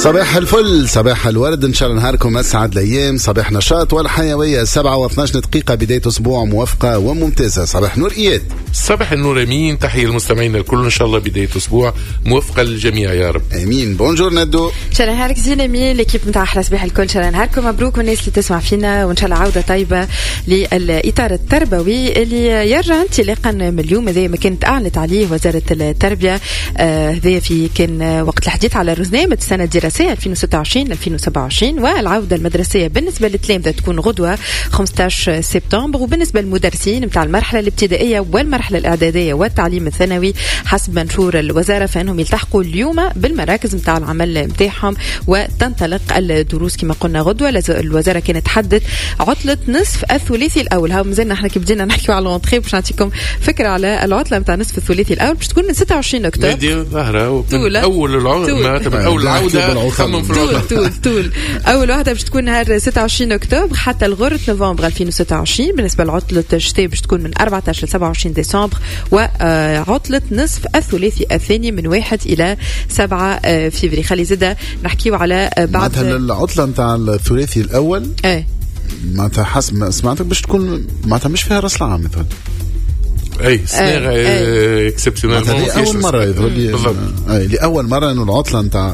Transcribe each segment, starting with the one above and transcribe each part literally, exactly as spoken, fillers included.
صباح الفل، صباح الورد، ان شاء الله نهاركم اسعد الايام، صباح نشاط والحيويه. سبعة واثناش دقيقه بدايه اسبوع موفقه وممتازه. صباح نور اياد. صباح النور امين. تحيه المستمعين الكل، ان شاء الله بدايه اسبوع موفقه للجميع يا رب. امين. بونجور ندو. ان شاء الله نهارك زين امين. ليكيب نتاع احلى صباح الكل، ان شاء الله نهاركم مبروك والناس اللي تسمع فينا، وان شاء الله عوده طيبه للاطار التربوي اللي يرجع انطلاقا من اليوم. هذا ما كانت اعلنت عليه وزاره التربيه، هذا آه في كان وقت الحديث على رزنامه السنه الدراسيه ألفين وستة وعشرين ألفين وسبعة وعشرين، والعوده المدرسيه بالنسبه للتلامذه تكون غدوه خمسة عشر سبتمبر، وبالنسبه للمدرسين نتاع المرحله الابتدائيه والمرحله الاعداديه والتعليم الثانوي حسب منشور الوزاره فانهم يلتحقوا اليوم بالمراكز نتاع العمل نتاعهم وتنطلق الدروس كما قلنا غدوه. الوزاره كانت تحدد عطله نصف الثلاثي الاول. ها مازلنا احنا كي بدينا نحكيو على لونطري باش نعطيكم فكره على العطله نتاع نصف الثلاثي الاول باش تكون من ستة وعشرين اكتوبر. اول العوده اول العوده خمم في طول طول طول اول واحده باش تكون نهار ستة وعشرين اكتوبر حتى لغرة نوفمبر ألفين وستة وعشرين. بالنسبه لعطله الشتاء باش تكون من أربعة عشر ل سبعة وعشرين ديسمبر، وعطله نصف الثلاثي الثاني من واحد الى سبعة فبراير. خلي زاده نحكيو على بعض العطله نتاع الثلاثي الاول. ايه معناتها حسب سمعتك باش تكون معناتها مش فيها راس العام مثلا. اي سنة اكسبسيونال. هذه اول مره يظهر لي اي لاول مره انه العطله نتاع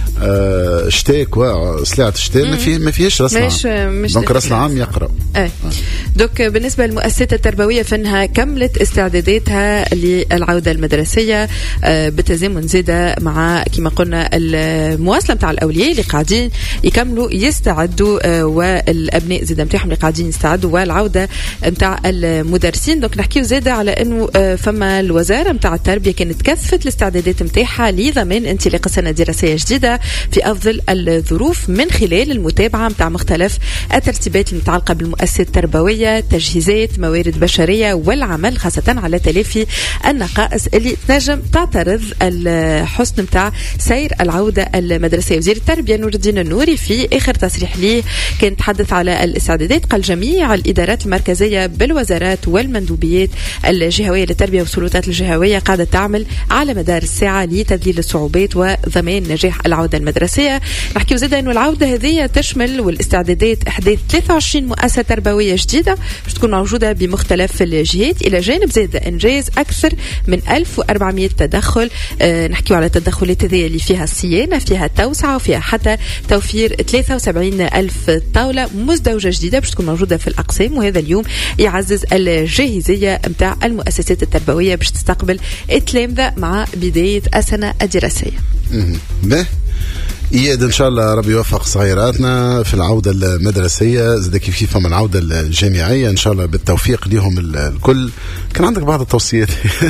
آه شتاك وسلعة شتاك ما فيه ما فيهش راس العام، دونك راس العام يقرأ. اه دوك بالنسبه للمؤسسات التربويه فانها كملت استعداداتها للعوده المدرسيه آه بتزامن زاده مع كما قلنا المواصله نتاع الاولياء اللي قاعدين يكملوا يستعدوا آه والابناء زاده نتاعهم اللي قاعدين يستعدوا والعوده نتاع المدرسين. دونك نحكيو زاده على انه آه فما الوزاره نتاع التربيه كانت كثفت الاستعدادات نتاعها لضمان انطلاق السنه الدراسيه الجديده في أفضل الظروف من خلال المتابعة متاع مختلف الترتيبات المتعلقة بالمؤسسات التربوية، تجهيزات، موارد بشرية، والعمل خاصة على تلافي النقائص اللي تنجم تعترض الحسن متاع سير العودة المدرسية. وزير التربية نور الدين النوري في آخر تصريح ليه كان تحدث على الاستعدادات، قال جميع الإدارات المركزية بالوزارات والمندوبيات الجهوية للتربية والسلطات الجهوية قاعدة تعمل على مدار الساعة لتذليل الصعوبات وضمان نجاح العودة المدرسية. نحكي زاده انه العوده هذه تشمل والاستعدادات احداث ثلاثة وعشرين مؤسسه تربويه جديده باش تكون موجوده بمختلف الجهات، الى جانب زاده انجاز اكثر من ألف وأربعمائة تدخل. أه نحكيو على التدخلات هذه اللي فيها الصيانه، فيها التوسعه، وفيها حتى توفير ثلاثة وسبعين ألف طاوله مزدوجه جديده باش تكون موجوده في الاقسام. وهذا اليوم يعزز الجاهزيه نتاع المؤسسات التربويه باش تستقبل التلامذه مع بدايه السنه الدراسيه. به إياد إن شاء الله ربي يوفق صغيراتنا في العودة المدرسية، زاد كيف كيف من العودة الجامعية إن شاء الله بالتوفيق لهم الكل. كان عندك بعض التوصيات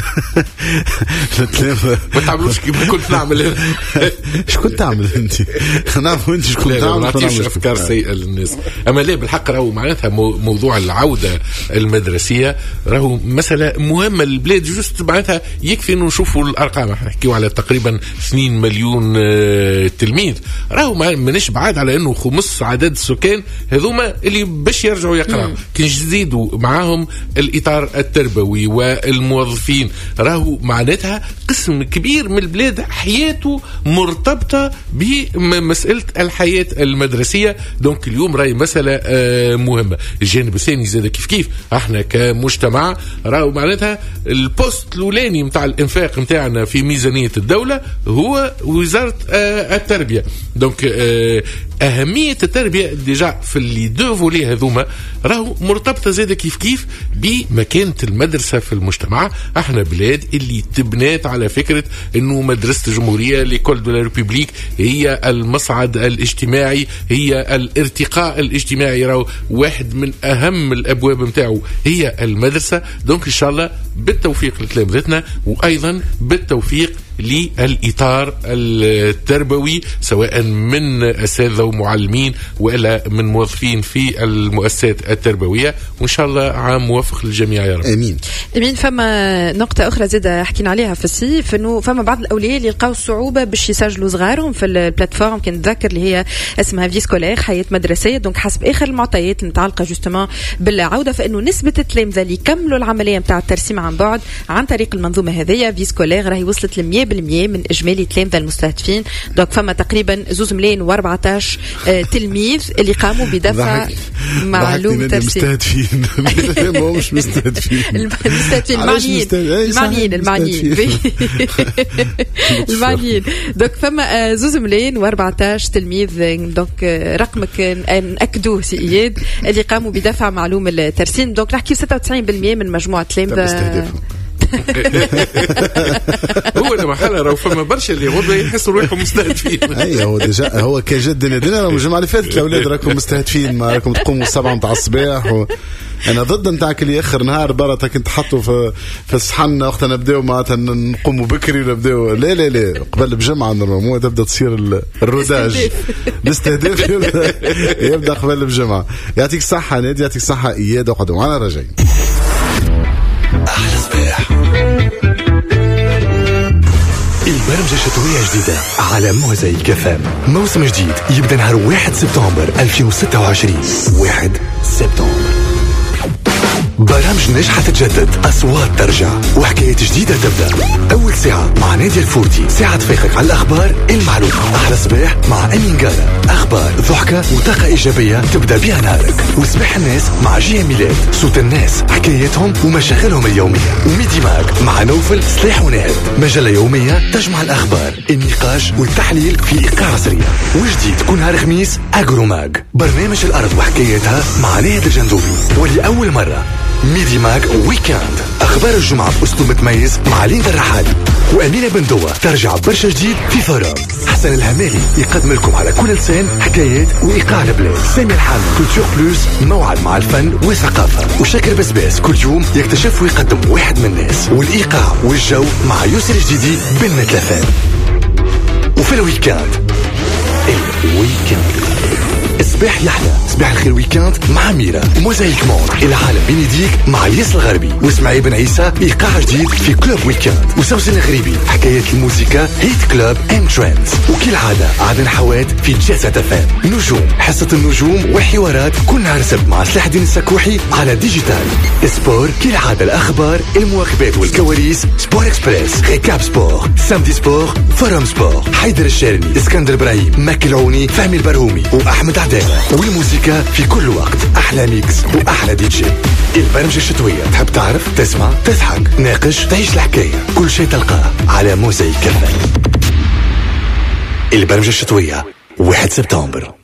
ما تعملوش كيف كنت نعمل. إيش كنت تعمل أنت؟ نعرف أنت إيش كنت تعمل. ما نعطيش أفكار سيئة للناس. أما ليه بالحق راهو معناتها موضوع العودة المدرسية راهو مسألة مهمة للبلاد. جست معناتها يكفي إنه نشوفوا الأرقام. احنا نحكيو على تقريبا اثنين مليون تلميذ، راهو مانيش بعاد على انه خمس عدد السكان هذوما اللي باش يرجعوا يقراوا. كي نزيدوا معاهم الاطار التربوي والموظفين، راهو معناتها قسم كبير من البلاد حياته مرتبطه بمساله الحياه المدرسيه. دونك اليوم راهي مساله مهمه. الجانب الثاني زاد كيف كيف احنا كمجتمع راهو معناتها البوست الاولاني نتاع الانفاق نتاعنا في ميزانيه الدوله هو وزاره التربيه. دونك أهمية التربية ديجا في اللي دو فولي هذوما راهو مرتبطة زادة كيف كيف بمكانة المدرسة في المجتمع. احنا بلاد اللي تبنات على فكرة انه مدرسة الجمهورية ليكول دو لا ريبوبليك هي المصعد الاجتماعي، هي الارتقاء الاجتماعي. راهو واحد من اهم الابواب متاعه هي المدرسة. دونك ان شاء الله بالتوفيق لتلامذتنا، وايضا بالتوفيق للإطار التربوي سواء من أساتذة ومعلمين وإلا من موظفين في المؤسسات التربوية. وإن شاء الله عام موفق للجميع يا رب. آمين. آمين. فما نقطة أخرى زادة حكينا عليها في الصيف، إنه فما بعض الأولياء اللي يلقاو صعوبة باش يسجلوا صغارهم في البلاتفورم كنت نتذكر اللي هي اسمها في سكولير حياة مدرسية. دونك حسب آخر المعطيات المتعلقة جوستومون بالعودة فإنه نسبة التلامذة اللي كملوا العملية متاع الترسيم عن بعد عن طريق المنظومة هذه في سكولير راهي وصلت ل مية بالمية من إجمالي تلامذة المستهدفين. دونك فما تقريبا زوز ملايين وأربعتاش تلميذ اللي قاموا بدفع معلوم ترسيم. المستهدفين ما مش مستهدفين المستهدفين المعنيين المعنيين المعنيين المعنيين. دونك فما زوز ملايين وأربعتاش تلميذ. دونك رقمك نأكدوه سي إياد اللي قاموا بدفع معلوم الترسيم. دونك نحكي ستة وتسعين بالمية من مجموعة تلامذة. هو انا محل راهو فما برشا اللي غدا يحسوا روحهم مستهدفين. اي هو ديجا هو كجد ندينا الجمعه اللي فاتت الاولاد راكم مستهدفين، ما راكم تقوموا السبعة نتاع الصباح و... انا ضد نتاعك اللي اخر نهار برا كنت حطوا في في الصحن وقت نبداو معناتها نقوموا بكري نبداو. لا لا لا قبل بجمعه نورمالمون تبدا تصير الروداج الاستهداف يبدا, يبدأ قبل بجمعه. يعطيك الصحه نادي، يعطيك الصحه اياد، وقعدوا معنا راجعين. أحلى صباح. البرمجة الشتوية جديدة على موزايك اف ام. موسم جديد يبدأ نهار واحد سبتمبر ألفين وستة وعشرين. واحد سبتمبر برامج نجحة تتجدد، أصوات ترجع، وحكايات جديدة تبدأ. أول ساعة مع نادي الفورتي، ساعة تفيقك على الأخبار المعلومة. أحلى صباح مع أمين قارة، أخبار ضحكة وطاقة إيجابية تبدأ بها نهارك. وصباح الناس مع جيه ميلاد، صوت الناس، حكاياتهم ومشاغلهم اليومية. وميدي ماك مع نوفل سلاح ونهد، مجلة يومية تجمع الأخبار، النقاش والتحليل في إيقاع عصرية. وجديد كل نهار خميس أجرو ماج، برنامج الأرض وحكاياتها مع نهد الجندوبي. ولأول مرة ميدي ماك ويكاند، أخبار الجمعة بأسلوب متميز مع ليندا الرحالي وأمينة بندوة. ترجع برشا جديد في فورم. حسن الهمالي يقدم لكم على كل لسان حكايات وإيقاع البلاد. سامي الحامي كولتور بلوس، موعد مع الفن والثقافة. وشاكر بسباس كل يوم يكتشف ويقدم واحد من الناس. والإيقاع والجو مع يوسف الجديدي بن ثلاثان. وفي الويكاند الويكاند صباح يحلى، صباح الخير ويكاند مع ميرا وموزايك مون. العالم بين يديك مع ياسر الغربي واسماعيل بن عيسى. ايقاع جديد في كلوب ويكاند. وسوسن الغريبي، حكايات الموسيقى، هيت كلوب اند ترندز. وكل عادة عدن حوات في جاسة تفان. نجوم، حصة النجوم وحوارات كل نهار سبت مع سلاح الدين السكوحي على ديجيتال. سبور كل عادة، الأخبار، المواكبات والكواليس. سبور اكسبريس، ريكاب سبور، سامدي سبور، فورم سبور. حيدر الشارني، اسكندر ابراهيم، ماكي العوني، فهمي البرهومي وأحمد عدالة. والموسيقى في كل وقت، أحلى ميكس وأحلى دي جي. البرمجة الشتوية، تحب تعرف، تسمع، تضحك، ناقش، تعيش الحكاية. كل شيء تلقاه على موزايك كفن. البرمجة الشتوية واحد سبتمبر.